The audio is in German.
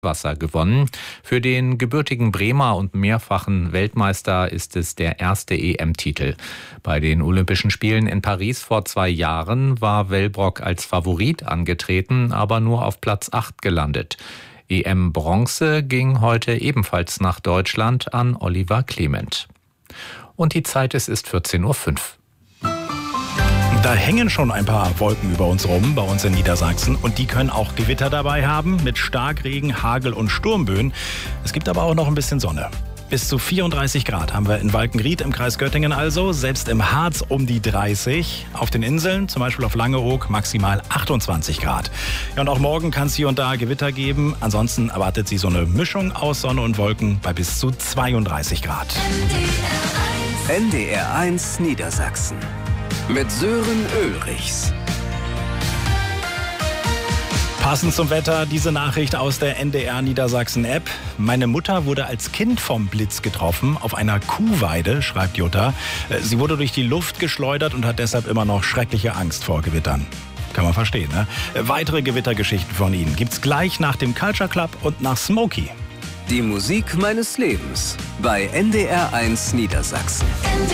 Wasser gewonnen. Für den gebürtigen Bremer und mehrfachen Weltmeister ist es der erste EM-Titel. Bei den Olympischen Spielen in Paris vor 2 Jahren war Wellbrock als Favorit angetreten, aber nur auf Platz 8 gelandet. EM-Bronze ging heute ebenfalls nach Deutschland an Oliver Clement. Und die Zeit ist 14:05 Uhr. Da hängen schon ein paar Wolken über uns rum, bei uns in Niedersachsen. Und die können auch Gewitter dabei haben, mit Starkregen, Hagel und Sturmböen. Es gibt aber auch noch ein bisschen Sonne. Bis zu 34 Grad haben wir in Walkenried im Kreis Göttingen also. Selbst im Harz um die 30. Auf den Inseln, zum Beispiel auf Langeoog, maximal 28 Grad. Ja, und auch morgen kann es hier und da Gewitter geben. Ansonsten erwartet sie so eine Mischung aus Sonne und Wolken bei bis zu 32 Grad. NDR1 Niedersachsen mit Sören Ulrichs. Passend zum Wetter diese Nachricht aus der NDR Niedersachsen App. Meine Mutter wurde als Kind vom Blitz getroffen auf einer Kuhweide, schreibt Jutta. Sie wurde durch die Luft geschleudert und hat deshalb immer noch schreckliche Angst vor Gewittern. Kann man verstehen, ne? Weitere Gewittergeschichten von Ihnen gibt's gleich nach dem Culture Club und nach Smokey. Die Musik meines Lebens bei NDR1 Niedersachsen.